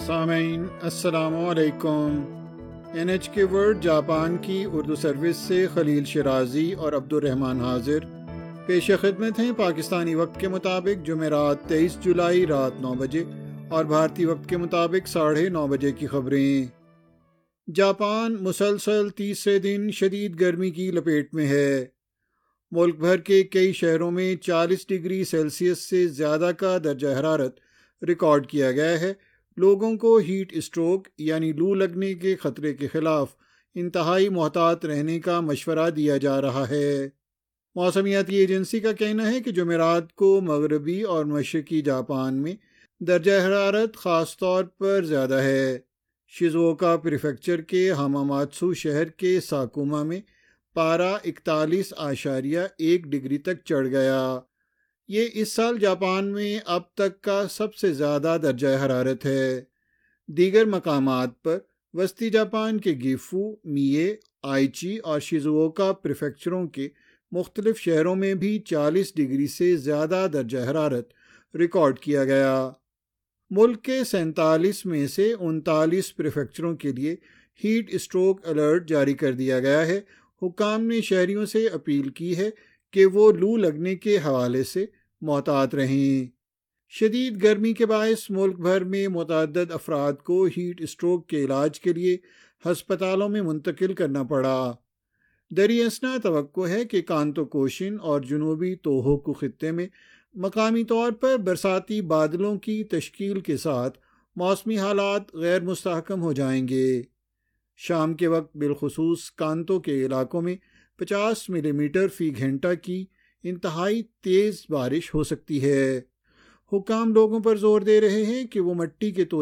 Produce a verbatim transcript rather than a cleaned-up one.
سامعین السلام علیکم۔ این ایچ کے ورلڈ جاپان کی اردو سروس سے خلیل شرازی اور عبد الرحمن حاضر پیش خدمت ہیں پاکستانی وقت کے مطابق جمعرات تیئیس جولائی رات نو بجے اور بھارتی وقت کے مطابق ساڑھے نو بجے کی خبریں۔ جاپان مسلسل تیسرے دن شدید گرمی کی لپیٹ میں ہے۔ ملک بھر کے کئی شہروں میں چالیس ڈگری سیلسیس سے زیادہ کا درجہ حرارت ریکارڈ کیا گیا ہے۔ لوگوں کو ہیٹ اسٹروک یعنی لو لگنے کے خطرے کے خلاف انتہائی محتاط رہنے کا مشورہ دیا جا رہا ہے۔ موسمیاتی ایجنسی کا کہنا ہے کہ جمعرات کو مغربی اور مشرقی جاپان میں درجہ حرارت خاص طور پر زیادہ ہے۔ شیزووکا پریفیکچر کے ہاماماتسو شہر کے ساکوما میں پارا اکتالیس اشاریہ ایک ڈگری تک چڑھ گیا۔ یہ اس سال جاپان میں اب تک کا سب سے زیادہ درجہ حرارت ہے۔ دیگر مقامات پر وسطی جاپان کے گیفو، میے، آئیچی اور شیزووکا پریفیکچروں کے مختلف شہروں میں بھی چالیس ڈگری سے زیادہ درجہ حرارت ریکارڈ کیا گیا۔ ملک کے سینتالیس میں سے انتالیس پریفیکچروں کے لیے ہیٹ اسٹروک الرٹ جاری کر دیا گیا ہے۔ حکام نے شہریوں سے اپیل کی ہے کہ وہ لو لگنے کے حوالے سے محتاط رہیں۔ شدید گرمی کے باعث ملک بھر میں متعدد افراد کو ہیٹ اسٹروک کے علاج کے لیے ہسپتالوں میں منتقل کرنا پڑا۔ دریں اثنا توقع ہے کہ کانتو کوشن اور جنوبی توہوکو خطے میں مقامی طور پر برساتی بادلوں کی تشکیل کے ساتھ موسمی حالات غیر مستحکم ہو جائیں گے۔ شام کے وقت بالخصوص کانتو کے علاقوں میں پچاس ملی میٹر فی گھنٹہ کی انتہائی تیز بارش ہو سکتی ہے۔ حکام لوگوں پر زور دے رہے ہیں کہ وہ مٹی کے